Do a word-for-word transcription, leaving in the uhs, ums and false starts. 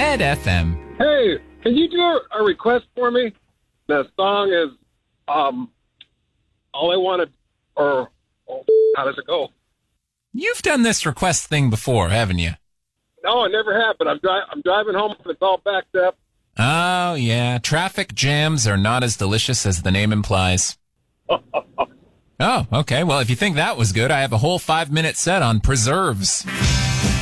Ed F M. Hey, can you do a, a request for me? The song is um, All I Wanted, or oh, how does it go? You've done this request thing before, haven't you? No, I never have, but I'm, dri- I'm driving home and it's all backed up. Oh, yeah. Traffic jams are not as delicious as the name implies. Oh, okay. Well, if you think that was good, I have a whole five-minute set on preserves.